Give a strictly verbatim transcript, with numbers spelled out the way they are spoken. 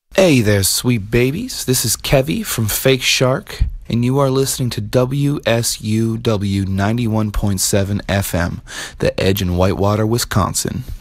Hey there, sweet babies. This is Kevy from Fake Shark, and you are listening to W S U W ninety-one point seven F M, The Edge in Whitewater, Wisconsin.